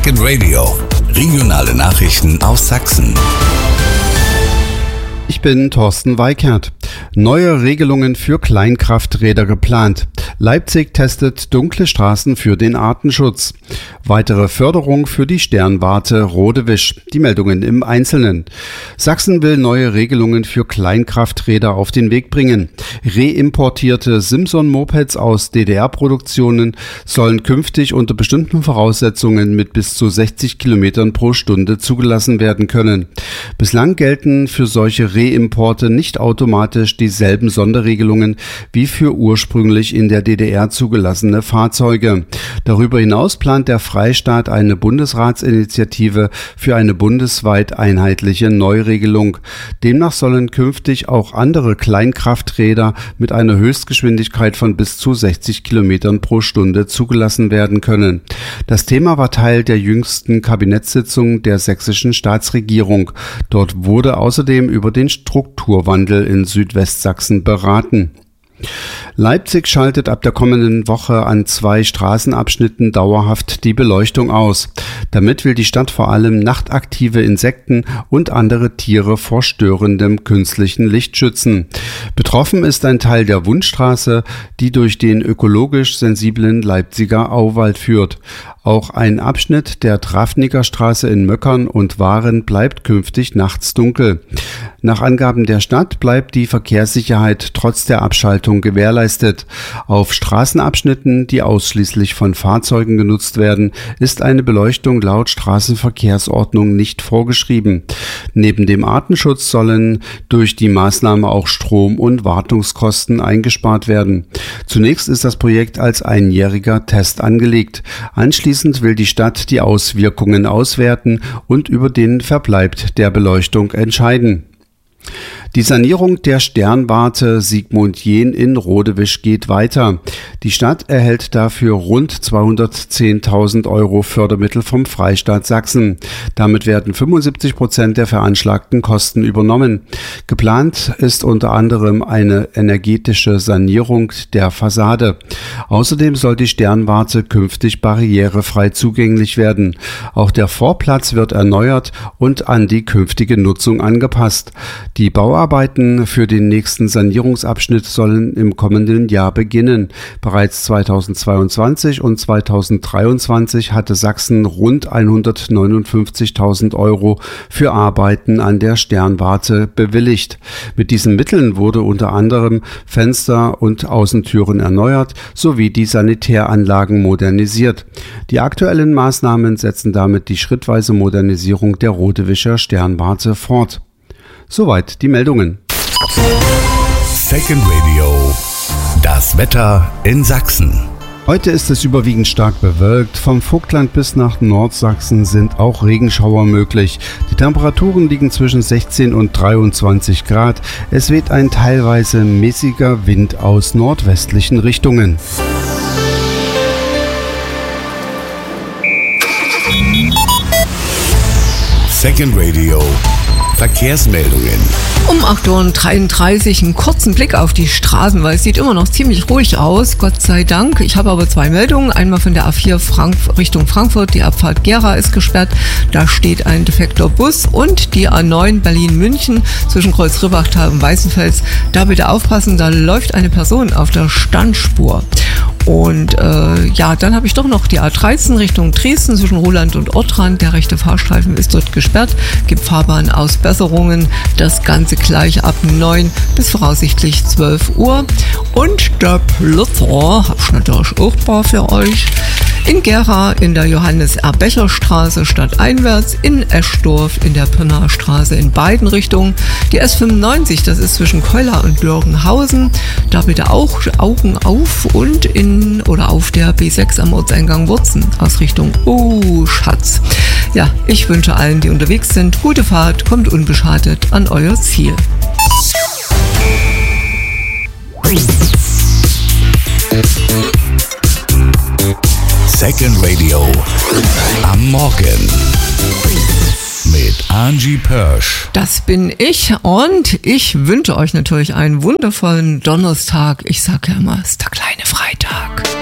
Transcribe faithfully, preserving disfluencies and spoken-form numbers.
Second Radio. Regionale Nachrichten aus Sachsen. Ich bin Thorsten Weikert. Neue Regelungen für Kleinkrafträder geplant. Leipzig testet dunkle Straßen für den Artenschutz. Weitere Förderung für die Sternwarte Rodewisch. Die Meldungen im Einzelnen. Sachsen will neue Regelungen für Kleinkrafträder auf den Weg bringen. Reimportierte Simson-Mopeds aus D D R-Produktionen sollen künftig unter bestimmten Voraussetzungen mit bis zu sechzig Kilometern pro Stunde zugelassen werden können. Bislang gelten für solche Reimporte nicht automatisch dieselben Sonderregelungen wie für ursprünglich in der D D R zugelassene Fahrzeuge. Darüber hinaus plant der Freistaat eine Bundesratsinitiative für eine bundesweit einheitliche Neuregelung. Demnach sollen künftig auch andere Kleinkrafträder mit einer Höchstgeschwindigkeit von bis zu sechzig Kilometern pro Stunde zugelassen werden können. Das Thema war Teil der jüngsten Kabinettssitzung der sächsischen Staatsregierung. Dort wurde außerdem über den Strukturwandel in Südwestsachsen beraten. Leipzig schaltet ab der kommenden Woche an zwei Straßenabschnitten dauerhaft die Beleuchtung aus. Damit will die Stadt vor allem nachtaktive Insekten und andere Tiere vor störendem künstlichen Licht schützen. Betroffen ist ein Teil der Wundstraße, die durch den ökologisch sensiblen Leipziger Auwald führt. Auch ein Abschnitt der Trafniker Straße in Möckern und Waren bleibt künftig nachts dunkel. Nach Angaben der Stadt bleibt die Verkehrssicherheit trotz der Abschaltung gewährleistet. Auf Straßenabschnitten, die ausschließlich von Fahrzeugen genutzt werden, ist eine Beleuchtung laut Straßenverkehrsordnung nicht vorgeschrieben. Neben dem Artenschutz sollen durch die Maßnahme auch Strom- und Wartungskosten eingespart werden. Zunächst ist das Projekt als einjähriger Test angelegt. Anschließend will die Stadt die Auswirkungen auswerten und über den Verbleib der Beleuchtung entscheiden. Die Sanierung der Sternwarte Sigmund Jähn in Rodewisch geht weiter. Die Stadt erhält dafür rund zweihundertzehntausend Euro Fördermittel vom Freistaat Sachsen. Damit werden fünfundsiebzig Prozent der veranschlagten Kosten übernommen. Geplant ist unter anderem eine energetische Sanierung der Fassade. Außerdem soll die Sternwarte künftig barrierefrei zugänglich werden. Auch der Vorplatz wird erneuert und an die künftige Nutzung angepasst. Die Bauarbeiten für den nächsten Sanierungsabschnitt sollen im kommenden Jahr beginnen. Bereits zweitausendzweiundzwanzig und zweitausenddreiundzwanzig hatte Sachsen rund hundertneunundfünfzigtausend Euro für Arbeiten an der Sternwarte bewilligt. Mit diesen Mitteln wurde unter anderem Fenster und Außentüren erneuert sowie die Sanitäranlagen modernisiert. Die aktuellen Maßnahmen setzen damit die schrittweise Modernisierung der Rodewischer Sternwarte fort. Soweit die Meldungen. Second Radio. Das Wetter in Sachsen. Heute ist es überwiegend stark bewölkt. Vom Vogtland bis nach Nordsachsen sind auch Regenschauer möglich. Die Temperaturen liegen zwischen sechzehn und dreiundzwanzig Grad. Es weht ein teilweise mäßiger Wind aus nordwestlichen Richtungen. Second Radio. Verkehrsmeldungen. Um acht Uhr dreiunddreißig einen kurzen Blick auf die Straßen, weil es sieht immer noch ziemlich ruhig aus, Gott sei Dank. Ich habe aber zwei Meldungen. Einmal von der A vier Frank- Richtung Frankfurt, die Abfahrt Gera ist gesperrt. Da steht ein defekter Bus. Und die A neun Berlin-München zwischen Kreuz-Ribbachtal und Weißenfels. Da bitte aufpassen, da läuft eine Person auf der Standspur. Und äh, ja, dann habe ich doch noch die A dreizehn Richtung Dresden zwischen Roland und Ortrand. Der rechte Fahrstreifen ist dort gesperrt. Gibt Fahrbahnausbesserungen. Das Ganze gleich ab neun bis voraussichtlich zwölf Uhr. Und der Blitzer habe ich natürlich auch ein paar für euch. In Gera in der Johannes-Erbecher-Straße stadteinwärts, in Eschdorf in der Pirnaer Straße in beiden Richtungen. Die S fünfundneunzig, das ist zwischen Keular und Lürgenhausen. Da bitte auch Augen auf und in oder auf der B sechs am Ortseingang Wurzen aus Richtung Oh Schatz. Ja, ich wünsche allen, die unterwegs sind, gute Fahrt, kommt unbeschadet an euer Ziel. Second Radio am Morgen mit Angie Pörsch. Das bin ich und ich wünsche euch natürlich einen wundervollen Donnerstag. Ich sage ja immer, es ist der kleine Freitag.